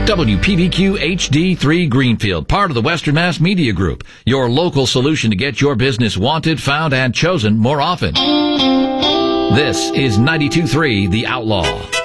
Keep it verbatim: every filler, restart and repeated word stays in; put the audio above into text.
W P D Q H D three Greenfield, part of the Western Mass Media Group, your local solution to get your business wanted, found, and chosen more often. This is ninety-two point three The Outlaw.